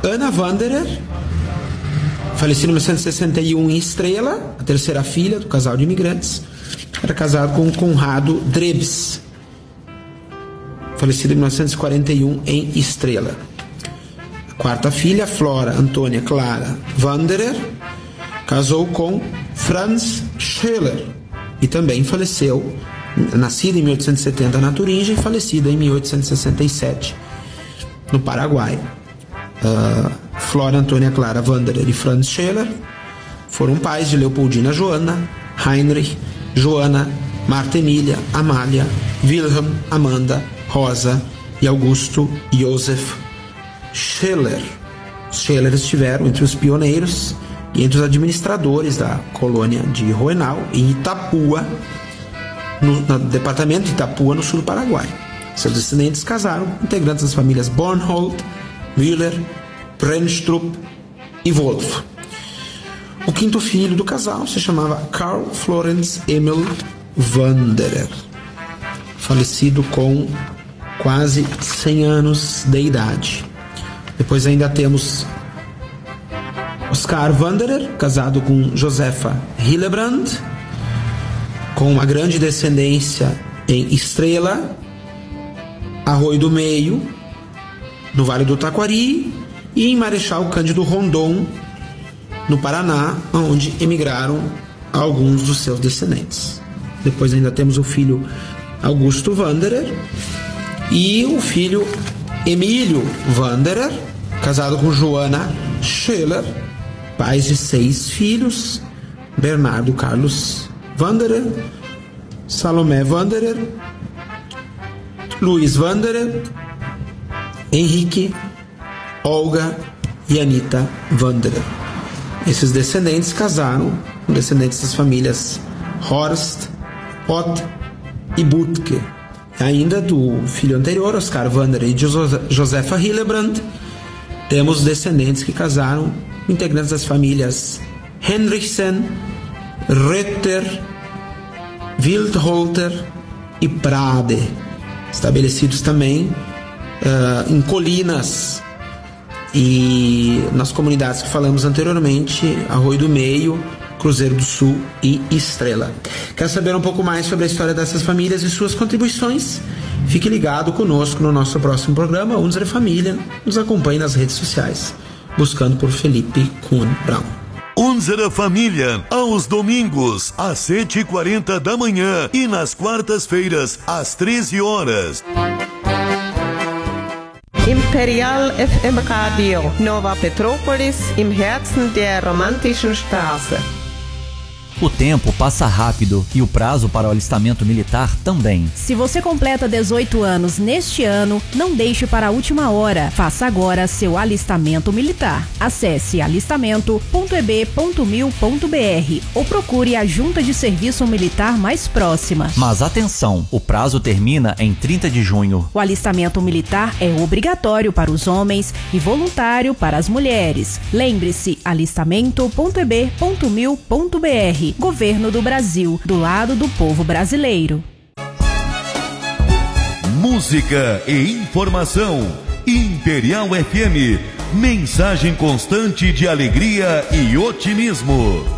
Ana Wanderer, falecida em 1961 em Estrela, a terceira filha do casal de imigrantes. Era casado com Conrado Drebs, falecido em 1941 em Estrela. A quarta filha, Flora Antônia Clara Wanderer, casou com Franz Scheller e também faleceu, nascida em 1870 na Turingia e falecida em 1867 no Paraguai. Flora Antônia Clara Wanderer e Franz Scheller foram pais de Leopoldina Joana, Heinrich, Joana, Marta Emília, Amália, Wilhelm, Amanda, Rosa e Augusto Joseph Scheller. Os Scheller estiveram entre os pioneiros e entre os administradores da colônia de Roenal, em Itapúa, no departamento de Itapúa, no sul do Paraguai. Seus descendentes casaram com integrantes das famílias Bornhold, Müller, Brenstrup e Wolf. O quinto filho do casal se chamava Karl Florenz Emil Wanderer, falecido com quase 100 anos de idade. Depois ainda temos Oskar Wanderer, casado com Josefa Hillebrand, com uma grande descendência em Estrela, Arroio do Meio, no Vale do Taquari, e em Marechal Cândido Rondon, no Paraná, onde emigraram alguns dos seus descendentes. Depois ainda temos o filho Augusto Wanderer e o filho Emílio Wanderer, casado com Joana Scheller, pais de 6 filhos: Bernardo Carlos Wanderer, Salomé Wanderer, Luiz Wanderer, Henrique, Olga e Anita Wanderer. Esses descendentes casaram com descendentes das famílias Horst, Ott e Butke. Ainda do filho anterior, Oskar Wanderer e Josefa Hillebrand, temos descendentes que casaram com integrantes das famílias Henrichsen, Rötter, Wildholter e Prade, estabelecidos também em colinas e nas comunidades que falamos anteriormente, Arroio do Meio, Cruzeiro do Sul e Estrela. Quer saber um pouco mais sobre a história dessas famílias e suas contribuições? Fique ligado conosco no nosso próximo programa Unsere Familie. Nos acompanhe nas redes sociais, buscando por Felipe Kuhn Braun. Unsere Familie, aos domingos, às 7h40 da manhã e nas quartas-feiras, às 13 horas. Imperial FM Radio, Nova Petrópolis, im Herzen der romantischen Straße. O tempo passa rápido e o prazo para o alistamento militar também. Se você completa 18 anos neste ano, não deixe para a última hora. Faça agora seu alistamento militar. Acesse alistamento.eb.mil.br ou procure a Junta de Serviço Militar mais próxima. Mas atenção, o prazo termina em 30 de junho. O alistamento militar é obrigatório para os homens e voluntário para as mulheres. Lembre-se, alistamento.eb.mil.br. Governo do Brasil, do lado do povo brasileiro. Música e informação. Imperial FM. Mensagem constante de alegria e otimismo.